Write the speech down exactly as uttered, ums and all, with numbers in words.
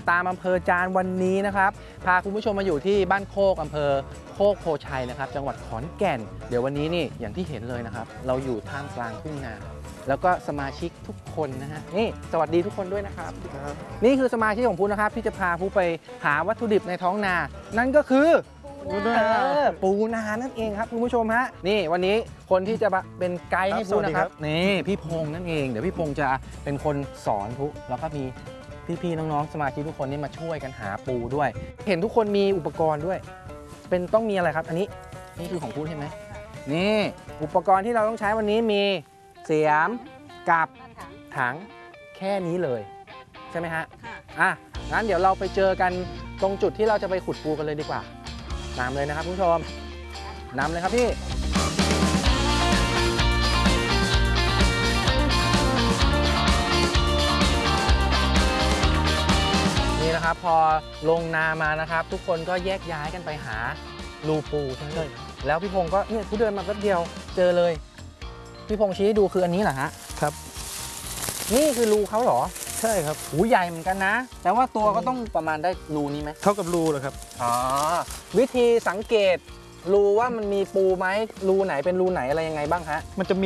ตามอำเภอจานวันนี้นะครับพาคุณผู้ชมมาอยู่ที่บ้านโคกอำเภอโคกโพชัยนะครับจังหวัดขอนแก่นเดี๋ยววันนี้นี่อย่างที่เห็นเลยนะครับเราอยู่ท่ามกลางทุ่งนาแล้วก็สมาชิกทุกคนนะฮะนี่สวัสดีทุกคนด้วยนะครับนี่คือสมาชิกของพูนะครับที่จะพาผู้ไปหาวัตถุดิบในท้องนานั่นก็คือปูนาปูนานั่นเองครับคุณผู้ชมฮะนี่วันนี้คนที่จะเป็นไกด์ให้ผู้นะครับนี่พี่พงษ์นั่นเองเดี๋ยวพี่พงษ์จะเป็นคนสอนผู้แล้วก็มีพี่ๆน้องๆสมาชิกทุกคนนี่มาช่วยกันหาปูด้วย เห็นทุกคนมีอุปกรณ์ด้วย เป็นต้องมีอะไรครับอันนี้นี่คือของผู้ใช่ไหมนี่อุปกรณ์ที่เราต้องใช้วันนี้มีเสียมกับถังแค่นี้เลยใช่ไหมฮะอ่ะงั้นเดี๋ยวเราไปเจอกันตรงจุดที่เราจะไปขุดปูกันเลยดีกว่านำเลยนะครับคุณผู้ชมนำเลยครับพี่นี่นะครับพอลงนามานะครับทุกคนก็แยกย้ายกันไปหารูปูใช่ไหมแล้วพี่พงศ์ก็เนี่ยผู้เดินมาแป๊บเดียวเจอเลยพี่พงศ์ชี้ให้ดูคืออันนี้เหรอฮะครับนี่คือรูเขาเหรอใช่ครับหูใหญ่เหมือนกันนะแต่ว่าตัวก็ต้องประมาณได้รูนี้ไหมเท่ากับรูเหรอครับอ๋อวิธีสังเกตรูว่ามันมีปูไหมรูไหนเป็นรูไหนอะไรยังไงบ้างฮะมันจะมี